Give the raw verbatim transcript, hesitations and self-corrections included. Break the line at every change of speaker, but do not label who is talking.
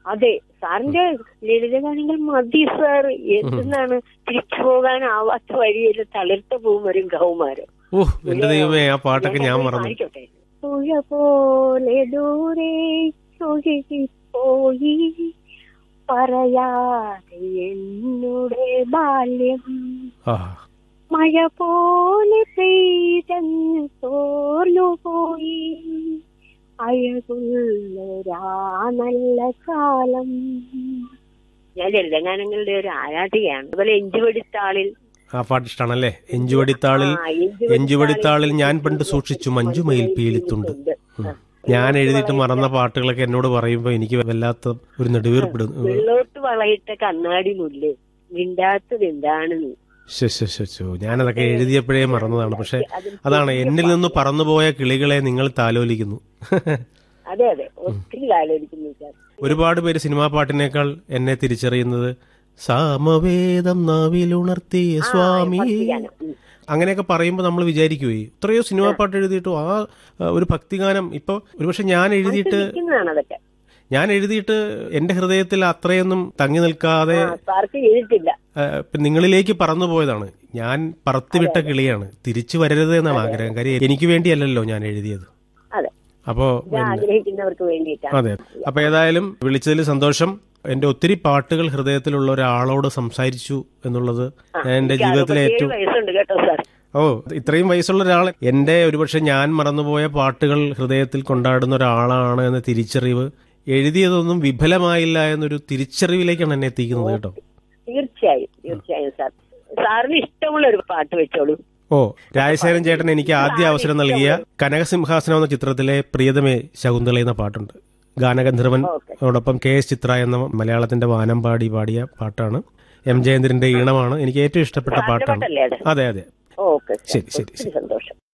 അതെ, സാറിന്റെ ലളിതഗാനങ്ങൾ മതി സാർ. എന്തെന്നാണ് തിരിച്ചു പോകാനാവാത്ത വഴിയിൽ തളിർത്ത പൂവും വരും കൗമാരം.
ഓ എന്റെ ദൈവമേ, ആ പാട്ടൊക്കെ ഞാൻ മറന്നു.
പുഴ പോലെ ദൂരെ ഒഴുകിപ്പോയി പറയാതെ എന്നുടെ ബാല്യം, മഴ പോലെ പെയ്തങ്ങ് തോർന്നുപോയി അഴകുള്ളൊരാ നല്ല കാലം. ഞാൻ ലളിതഗാനങ്ങളുടെ ഒരു ആരാധികയാണ്. അതുപോലെ എഞ്ചുവടിത്താളിൽ
ആ പാട്ട് ഇഷ്ടമാണല്ലേ? എഞ്ചുവടിത്താളിൽ എഞ്ചുവടിത്താളിൽ ഞാൻ പണ്ട് സൂക്ഷിച്ചു മഞ്ജുമയിൽ പീലിത്തുണ്ട്. ഞാൻ എഴുതിയിട്ട് മറന്ന പാട്ടുകളൊക്കെ എന്നോട് പറയുമ്പോ എനിക്ക് വല്ലാത്ത ഒരു നെടുവീർപ്പിടും.
വെള്ളോട്ട് വളയിട്ട കണ്ണാടി മുല്ല് മിണ്ടാത്തത് എന്താണ് നീ.
ഞാനതൊക്കെ എഴുതിയപ്പോഴേ മറന്നതാണ്. പക്ഷെ അതാണ്, എന്നിൽ നിന്ന് പറന്നുപോയ കിളികളെ നിങ്ങൾ താലോലിക്കുന്നു.
അതെ അതെ, ഒത്തിരി താലോലിക്കുന്നു സാർ.
ഒരുപാട് പേര് സിനിമാ പാട്ടിനേക്കാൾ എന്നെ തിരിച്ചറിയുന്നത് സാമവേദം നാവിലുണർത്തിയ സ്വാമി അങ്ങനെയൊക്കെ പറയുമ്പോൾ നമ്മൾ വിചാരിക്കുകയെ ഇത്രയോ സിനിമാ പാട്ട് എഴുതിയിട്ടു ആ ഒരു ഭക്തിഗാനം ഇപ്പൊ ഒരുപക്ഷെ ഞാൻ എഴുതിയിട്ട് ഞാൻ എഴുതിയിട്ട് എന്റെ ഹൃദയത്തിൽ അത്രയൊന്നും തങ്ങി നിൽക്കാതെ നിങ്ങളിലേക്ക് പറന്നു പോയതാണ്. ഞാൻ പറത്തിവിട്ട കിളിയാണ്, തിരിച്ചു വരരുത് എന്നാണ് ആഗ്രഹം. കാര്യം എനിക്ക് വേണ്ടിയല്ലല്ലോ ഞാൻ എഴുതിയത്. അപ്പോ അതെ, അപ്പൊ ഏതായാലും വിളിച്ചതിൽ സന്തോഷം. എന്റെ ഒത്തിരി പാട്ടുകൾ ഹൃദയത്തിലുള്ള ഒരാളോട് സംസാരിച്ചു എന്നുള്ളത് ഞാൻ എന്റെ ജീവിതത്തിലെ ഏറ്റവും ഓ ഇത്രയും വയസ്സുള്ള ഒരാൾ എന്റെ ഒരുപക്ഷെ ഞാൻ മറന്നുപോയ പാട്ടുകൾ ഹൃദയത്തിൽ കൊണ്ടാടുന്ന ഒരാളാണ് എന്ന തിരിച്ചറിവ്, എഴുതിയതൊന്നും വിഫലമായില്ല എന്നൊരു തിരിച്ചറിവിലേക്കാണ് എന്നെ എത്തിക്കുന്നത് കേട്ടോ.
തീർച്ചയായും തീർച്ചയായും സാർ. സാറിന് ഇഷ്ടമുള്ള ഒരു പാട്ട് വെച്ചോളൂ.
ഓ രാജശേഖരൻ ചേട്ടൻ എനിക്ക് ആദ്യ അവസരം നൽകിയ കനകസിംഹാസനം എന്ന ചിത്രത്തിലെ പ്രിയതമേ ശകുന്തള എന്ന പാട്ടുണ്ട്. ഗാനഗന്ധർവനോടൊപ്പം കെ എസ് ചിത്ര എന്ന മലയാളത്തിന്റെ വാനമ്പാടി പാടിയ പാട്ടാണ്. എം ജയന്ദ്രന്റെ ഈണമാണ്. എനിക്ക് ഏറ്റവും ഇഷ്ടപ്പെട്ട പാട്ടാണ്. അതെ അതെ, ശരി ശരി ശരി.